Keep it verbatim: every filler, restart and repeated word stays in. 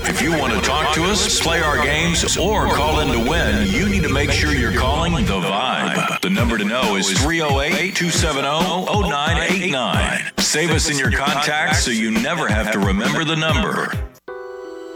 If you want to talk to us, play our games, or call in to win, you need to make sure you're calling The Vibe. The number to know is three oh eight, two seven oh, oh nine eight nine. Save us in your contacts so you never have to remember the number.